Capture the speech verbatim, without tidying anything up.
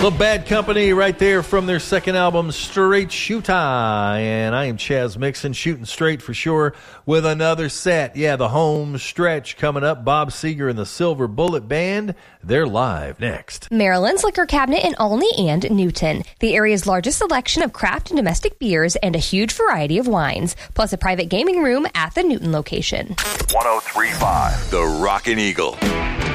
The Bad Company right there from their second album, Straight Shoota. And I am Chaz Mixon, shooting straight for sure with another set. Yeah, the home stretch coming up. Bob Seger and the Silver Bullet Band. They're live next. Maryland's Liquor Cabinet in Olney and Newton. The area's largest selection of craft and domestic beers and a huge variety of wines. Plus a private gaming room at the Newton location. one oh three point five The Rockin' Eagle.